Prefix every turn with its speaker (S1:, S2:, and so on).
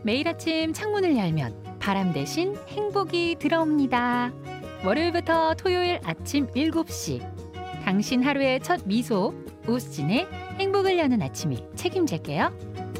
S1: 매일 아침 창문을 열면 바람 대신 행복이 들어옵니다. 월요일부터 토요일 아침 7시. 당신 하루의 첫 미소, 오스진의 행복을 여는 아침이 책임질게요.